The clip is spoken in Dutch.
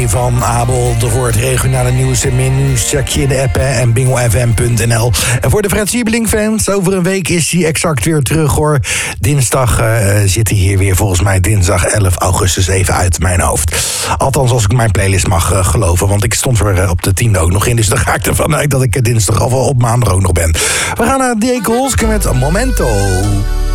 Van Abel voor het regionale nieuws en meer nieuws. Check je in de app en bingelfm.nl. En voor de Fred Siebeling fans, over een week is hij exact weer terug hoor. Dinsdag zit hij hier weer, volgens mij dinsdag 11 augustus even uit mijn hoofd. Althans als ik mijn playlist mag geloven, want ik stond er op de 10e ook nog in. Dus dan ga ik ervan uit dat ik dinsdag of op maandag ook nog ben. We gaan naar Diego Holske met Momento.